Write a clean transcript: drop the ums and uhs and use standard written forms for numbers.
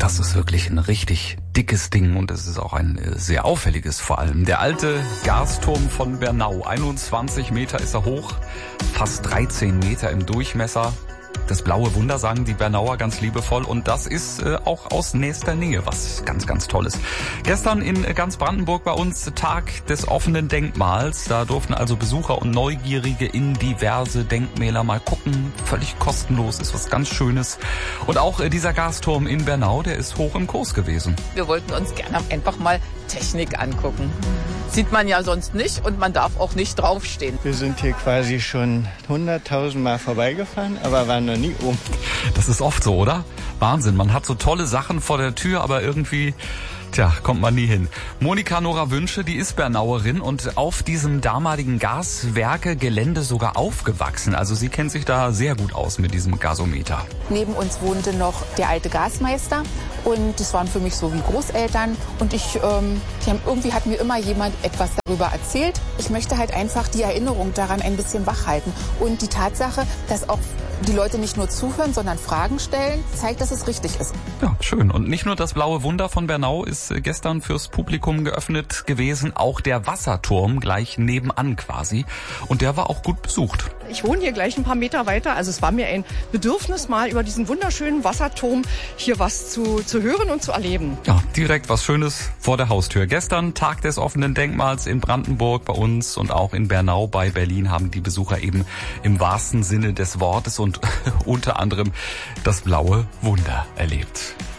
Das ist wirklich ein richtig dickes Ding und es ist auch ein sehr auffälliges vor allem. Der alte Gasturm von Bernau, 21 Meter ist er hoch, fast 13 Meter im Durchmesser. Das blaue Wunder sagen die Bernauer ganz liebevoll und das ist auch aus nächster Nähe was ganz, ganz Tolles. Gestern in ganz Brandenburg bei uns Tag des offenen Denkmals. Da durften also Besucher und Neugierige in diverse Denkmäler mal gucken. Völlig kostenlos, ist was ganz Schönes. Und auch dieser Gasturm in Bernau, der ist hoch im Kurs gewesen. Wir wollten uns gerne einfach mal Technik angucken. Sieht man ja sonst nicht und man darf auch nicht draufstehen. Wir sind hier quasi schon 100.000 Mal vorbeigefahren, aber waren noch nie oben. Das ist oft so, oder? Wahnsinn, man hat so tolle Sachen vor der Tür, aber irgendwie... kommt man nie hin. Monika Nora Wünsche, die ist Bernauerin und auf diesem damaligen Gaswerke-Gelände sogar aufgewachsen. Also sie kennt sich da sehr gut aus mit diesem Gasometer. Neben uns wohnte noch der alte Gasmeister und das waren für mich so wie Großeltern. Und irgendwie hat mir immer jemand etwas darüber erzählt. Ich möchte halt einfach die Erinnerung daran ein bisschen wachhalten. Und die Tatsache, dass auch die Leute nicht nur zuhören, sondern Fragen stellen, zeigt, dass es richtig ist. Ja, schön. Und nicht nur das blaue Wunder von Bernau ist gestern fürs Publikum geöffnet gewesen, auch der Wasserturm gleich nebenan quasi. Und der war auch gut besucht. Ich wohne hier gleich ein paar Meter weiter. Also es war mir ein Bedürfnis, mal über diesen wunderschönen Wasserturm hier was zu hören und zu erleben. Ja, direkt was Schönes vor der Haustür. Gestern Tag des offenen Denkmals in Brandenburg bei uns und auch in Bernau bei Berlin haben die Besucher eben im wahrsten Sinne des Wortes und unter anderem das blaue Wunder erlebt.